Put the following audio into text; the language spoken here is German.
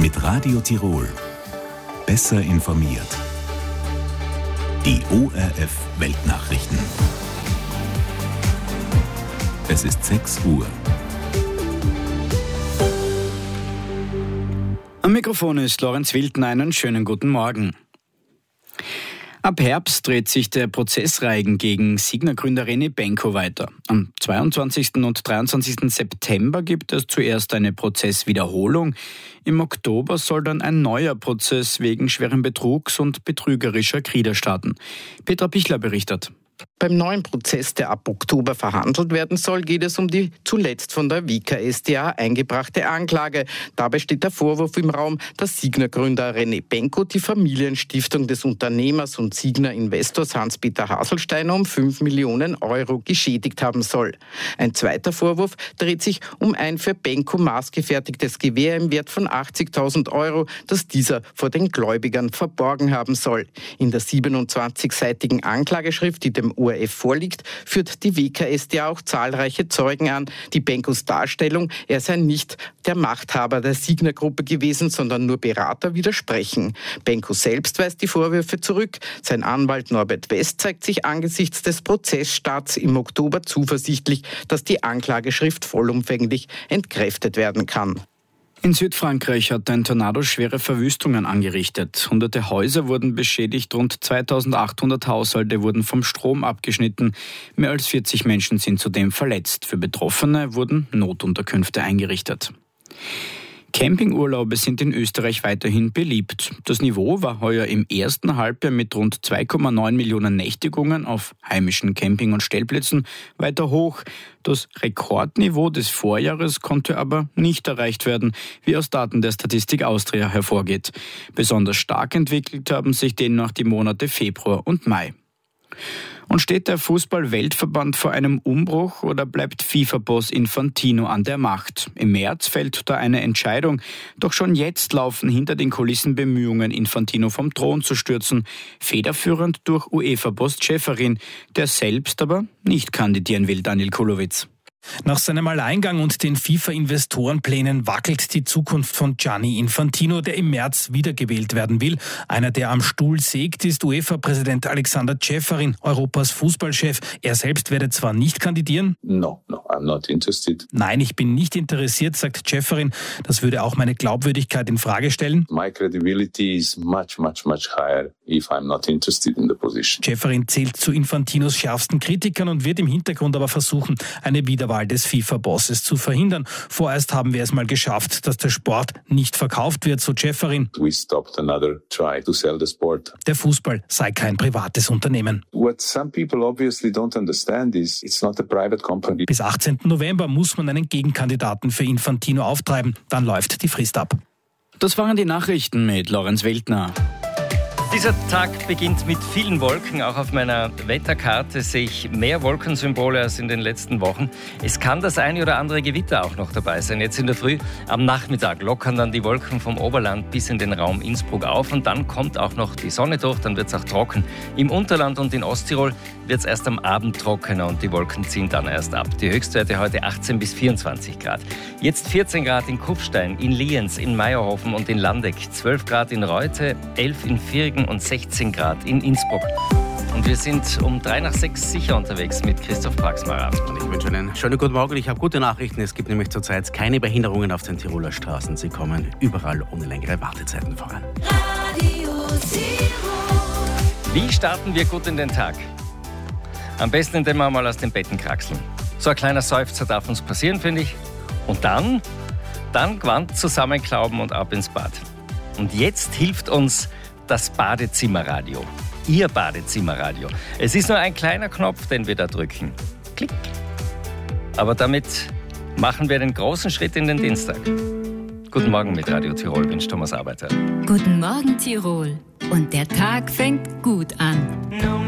Mit Radio Tirol. Besser informiert. Die ORF Weltnachrichten. Es ist 6 Uhr. Am Mikrofon ist Lorenz Wilden. Einen schönen guten Morgen. Ab Herbst dreht sich der Prozessreigen gegen Signa-Gründer René Benko weiter. Am 22. und 23. September gibt es zuerst eine Prozesswiederholung. Im Oktober soll dann ein neuer Prozess wegen schweren Betrugs und betrügerischer Krieder starten. Petra Pichler berichtet. Beim neuen Prozess, der ab Oktober verhandelt werden soll, geht es um die zuletzt von der WKStA eingebrachte Anklage. Dabei steht der Vorwurf im Raum, dass Signa-Gründer René Benko die Familienstiftung des Unternehmers und Signa-Investors Hans-Peter Haselsteiner um 5 Millionen Euro geschädigt haben soll. Ein zweiter Vorwurf dreht sich um ein für Benko maßgefertigtes Gewehr im Wert von 80.000 Euro, das dieser vor den Gläubigern verborgen haben soll. In der 27-seitigen Anklageschrift, die dem ORF vorliegt, führt die WKStA auch zahlreiche Zeugen an, die Benkos Darstellung, er sei nicht der Machthaber der Signa-Gruppe gewesen, sondern nur Berater, widersprechen. Benko selbst weist die Vorwürfe zurück. Sein Anwalt Norbert West zeigt sich angesichts des Prozessstarts im Oktober zuversichtlich, dass die Anklageschrift vollumfänglich entkräftet werden kann. In Südfrankreich hat ein Tornado schwere Verwüstungen angerichtet. Hunderte Häuser wurden beschädigt, rund 2800 Haushalte wurden vom Strom abgeschnitten. Mehr als 40 Menschen sind zudem verletzt. Für Betroffene wurden Notunterkünfte eingerichtet. Campingurlaube sind in Österreich weiterhin beliebt. Das Niveau war heuer im ersten Halbjahr mit rund 2,9 Millionen Nächtigungen auf heimischen Camping- und Stellplätzen weiter hoch. Das Rekordniveau des Vorjahres konnte aber nicht erreicht werden, wie aus Daten der Statistik Austria hervorgeht. Besonders stark entwickelt haben sich demnach die Monate Februar und Mai. Und steht der Fußball-Weltverband vor einem Umbruch oder bleibt FIFA-Boss Infantino an der Macht? Im März fällt da eine Entscheidung. Doch schon jetzt laufen hinter den Kulissen Bemühungen, Infantino vom Thron zu stürzen. Federführend durch UEFA-Boss Ceferin, der selbst aber nicht kandidieren will, Daniel Kulowitz. Nach seinem Alleingang und den FIFA-Investorenplänen wackelt die Zukunft von Gianni Infantino, der im März wiedergewählt werden will. Einer, der am Stuhl sägt, ist UEFA-Präsident Alexander Ceferin, Europas Fußballchef. Er selbst werde zwar nicht kandidieren. No, I'm not interested. Nein, ich bin nicht interessiert, sagt Ceferin. Das würde auch meine Glaubwürdigkeit in Frage stellen. My credibility is much higher if I'm not interested in the position. Ceferin zählt zu Infantinos schärfsten Kritikern und wird im Hintergrund aber versuchen, eine Wiederwahl des FIFA-Bosses zu verhindern. Vorerst haben wir es mal geschafft, dass der Sport nicht verkauft wird, so Ceferin. We stopped another try to sell the sport. Der Fußball sei kein privates Unternehmen. What some people obviously don't understand is it's not a private company. Bis 18. November muss man einen Gegenkandidaten für Infantino auftreiben. Dann läuft die Frist ab. Das waren die Nachrichten mit Lorenz Wildner. Dieser Tag beginnt mit vielen Wolken. Auch auf meiner Wetterkarte sehe ich mehr Wolkensymbole als in den letzten Wochen. Es kann das eine oder andere Gewitter auch noch dabei sein. Jetzt in der Früh, am Nachmittag lockern dann die Wolken vom Oberland bis in den Raum Innsbruck auf. Und dann kommt auch noch die Sonne durch, dann wird es auch trocken. Im Unterland und in Osttirol wird es erst am Abend trockener und die Wolken ziehen dann erst ab. Die Höchstwerte heute 18 bis 24 Grad. Jetzt 14 Grad in Kufstein, in Lienz, in Meierhofen und in Landeck. 12 Grad in Reute, 11 in Viergen und 16 Grad in Innsbruck. Und wir sind um 5:03 sicher unterwegs mit Christoph Praxmacher. Und ich wünsche einen schönen guten Morgen. Ich habe gute Nachrichten. Es gibt nämlich zurzeit keine Behinderungen auf den Tiroler Straßen. Sie kommen überall ohne längere Wartezeiten voran. Wie starten wir gut in den Tag? Am besten, indem wir mal aus den Betten kraxeln. So ein kleiner Seufzer darf uns passieren, finde ich. Und dann Gewand zusammenklauben und ab ins Bad. Und jetzt hilft uns das Badezimmerradio. Ihr Badezimmerradio. Es ist nur ein kleiner Knopf, den wir da drücken. Klick. Aber damit machen wir den großen Schritt in den Dienstag. Guten Morgen mit Radio Tirol, wünscht Thomas Arbeiter. Guten Morgen Tirol. Und der Tag fängt gut an.